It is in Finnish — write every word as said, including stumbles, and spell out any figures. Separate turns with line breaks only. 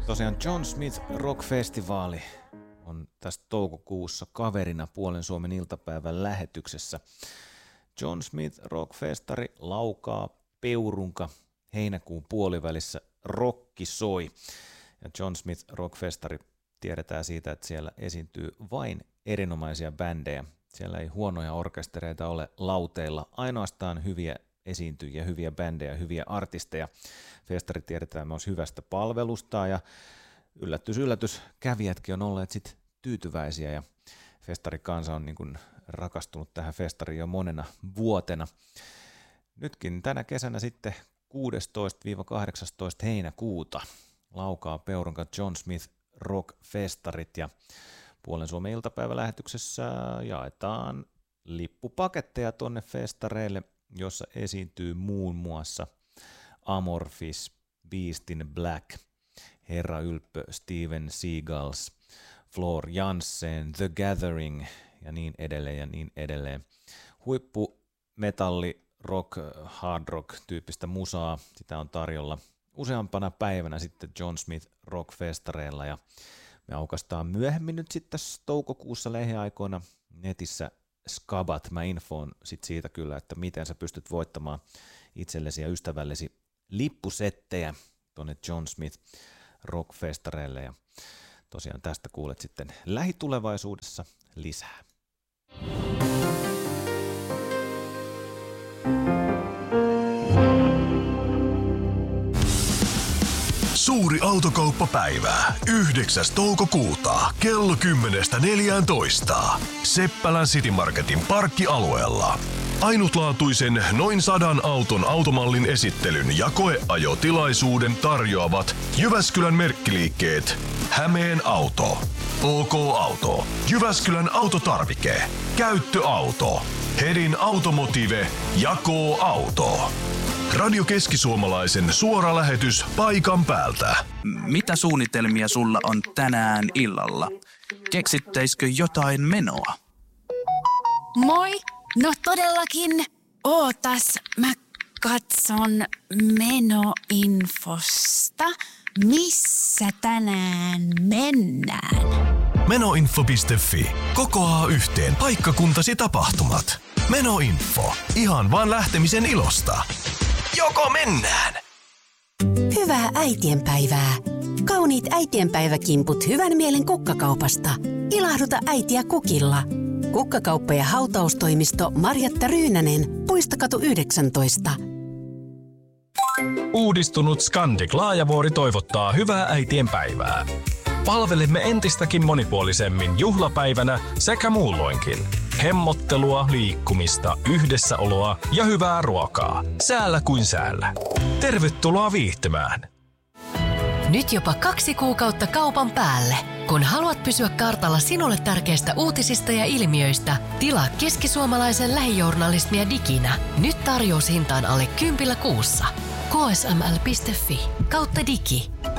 Tosiaan John Smith Rock-festivaali on tässä toukokuussa kaverina Puolen Suomen iltapäivän lähetyksessä. John Smith Rock-festari laukaa peurunka heinäkuun puolivälissä rokki soi. Ja John Smith Rock-festari tiedetään siitä, että siellä esiintyy vain erinomaisia bändejä. Siellä ei huonoja orkestereita ole lauteilla, ainoastaan hyviä esiintyjiä, hyviä bändejä, hyviä artisteja. Festari tiedetään myös hyvästä palvelusta ja yllätys, yllätys, kävijätkin on olleet sit tyytyväisiä ja festarikansa on niin kuin rakastunut tähän festariin jo monena vuotena. Nytkin tänä kesänä sitten kuudestoista kahdeksastoista heinäkuuta laukaa peurunka John Smith Rock-festarit ja Puolen Suomen iltapäivälähetyksessä jaetaan lippupaketteja tonne festareille, jossa esiintyy muun muassa Amorphis, Beast in Black, Herra Ylppö, Steven Seagulls, Floor Jansen, The Gathering ja niin edelleen ja niin edelleen. Huippumetalli, rock, hard rock tyyppistä musaa, sitä on tarjolla useampana päivänä sitten John Smith Rock-festareilla ja me aukastaan myöhemmin nyt sitten toukokuussa lähiaikoina netissä Skabat. Mä infoon sit siitä kyllä, että miten sä pystyt voittamaan itsellesi ja ystävällesi lippusettejä tuonne John Smith Rock-festareille ja tosiaan tästä kuulet sitten lähitulevaisuudessa lisää.
Suuri autokauppapäivä. yhdeksäs toukokuuta kello kymmenestä neljääntoista. Seppälän City Marketin parkkialueella. Ainutlaatuisen noin sadan auton automallin esittelyn ja koeajotilaisuuden tarjoavat Jyväskylän merkkiliikkeet Hämeen Auto, O K Auto, Jyväskylän Autotarvike, Käyttöauto, Hedin Automotive ja K-Auto. Radio Keski-Suomalaisen suora lähetys paikan päältä.
Mitä suunnitelmia sulla on tänään illalla? Keksittäisikö jotain menoa?
Moi! No todellakin. Ootas, mä katson menoinfosta. Missä tänään mennään?
Menoinfo piste fi. Kokoaa yhteen paikkakuntasi tapahtumat. Menoinfo. Ihan vaan lähtemisen ilosta. Joko mennään?
Hyvää äitienpäivää. Kauniit äitienpäiväkimput hyvän mielen kukkakaupasta. Ilahduta äitiä kukilla. Kukkakauppa ja hautaustoimisto Marjatta Ryynänen, Puistokatu yhdeksäntoista.
Uudistunut Scandic Laajavuori toivottaa hyvää äitienpäivää. Palvelemme entistäkin monipuolisemmin juhlapäivänä sekä muulloinkin. Hemmottelua, liikkumista, yhdessäoloa ja hyvää ruokaa. Säällä kuin säällä. Tervetuloa viihtymään!
Nyt jopa kaksi kuukautta kaupan päälle. Kun haluat pysyä kartalla sinulle tärkeistä uutisista ja ilmiöistä, tilaa keskisuomalaisen lähijournalismia diginä. Nyt tarjoushintaan alle kympillä kuussa. k s m l piste f i kautta digi.